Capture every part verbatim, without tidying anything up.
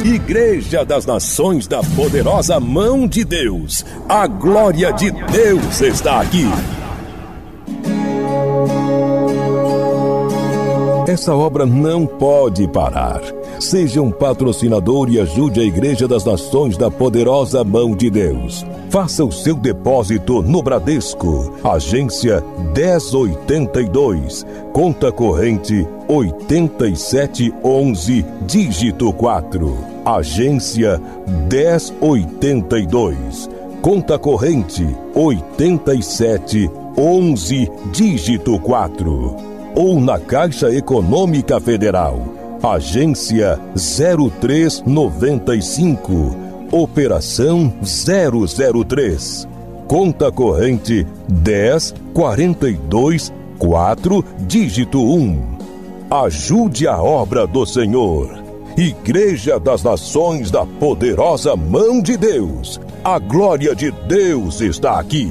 Igreja das Nações da Poderosa Mão de Deus. A glória de Deus está aqui. Essa obra não pode parar. Seja um patrocinador e ajude a Igreja das Nações da Poderosa Mão de Deus. Faça o seu depósito no Bradesco, agência dez oitenta e dois, conta corrente oitenta e sete onze, dígito quatro. Agência dez oitenta e dois, conta corrente oitenta e sete onze, dígito quatro. Ou na Caixa Econômica Federal, agência zero três noventa e cinco, operação zero zero três, conta corrente dez quarenta e dois quatro, dígito um. Ajude a obra do Senhor. Igreja das Nações da Poderosa Mão de Deus. A glória de Deus está aqui.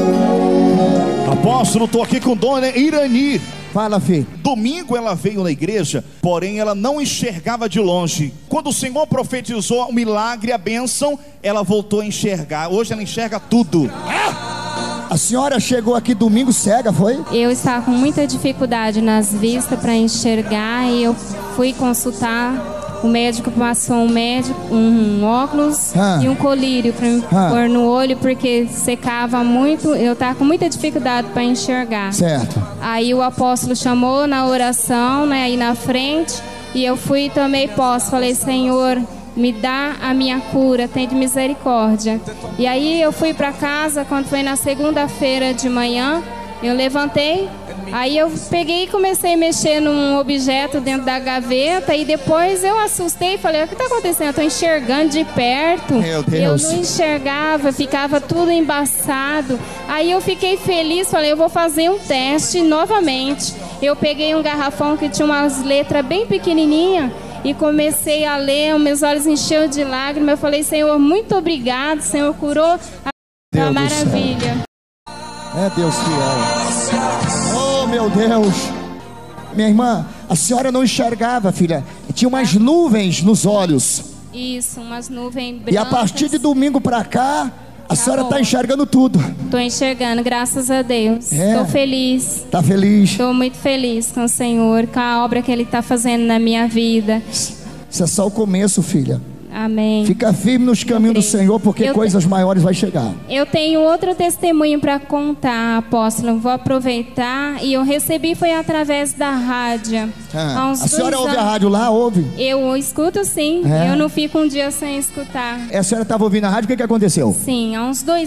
Apóstolo, estou aqui com Dona Irani. Fala, filho. Domingo ela veio na igreja, porém ela não enxergava de longe. Quando o Senhor profetizou o milagre, a bênção, ela voltou a enxergar. Hoje ela enxerga tudo. A senhora chegou aqui domingo cega, foi? Eu estava com muita dificuldade nas vistas para enxergar e eu fui consultar. O médico passou um, médico, um óculos ah. e um colírio para me ah. pôr no olho, porque secava muito. Eu estava com muita dificuldade para enxergar. Certo. Aí o apóstolo chamou na oração, né, aí na frente, e eu fui e tomei posse. Falei: Senhor, me dá a minha cura, tem de misericórdia. E aí eu fui para casa. Quando foi na segunda-feira de manhã, eu levantei. Aí eu peguei e comecei a mexer num objeto dentro da gaveta. E depois eu assustei e falei: o que está acontecendo? Eu estou enxergando de perto. Meu Deus. Eu não enxergava, ficava tudo embaçado. Aí eu fiquei feliz, falei: eu vou fazer um teste novamente. Eu peguei um garrafão que tinha umas letras bem pequenininhas e comecei a ler. Meus olhos encheram de lágrimas. Eu falei: Senhor, muito obrigado. O Senhor curou a maravilha. É Deus fiel. Oh, meu Deus. Minha irmã, a senhora não enxergava, filha. Tinha umas nuvens nos olhos. Isso, umas nuvens brancas. E a partir de domingo pra cá, a tá senhora bom. tá enxergando tudo. Tô enxergando, graças a Deus. É. Tô feliz. Tá feliz? Tô muito feliz com o Senhor, com a obra que Ele tá fazendo na minha vida. Isso é só o começo, filha. Amém. Fica firme nos caminhos do Senhor, porque eu coisas te... maiores vai chegar. Eu tenho outro testemunho para contar, apóstolo. Vou aproveitar. E eu recebi foi através da rádio. Ah. Há uns a senhora ouve anos... a rádio lá? Ouve? Eu escuto, sim. É. Eu não fico um dia sem escutar. A senhora estava ouvindo a rádio, o que, que aconteceu? Sim, há uns dois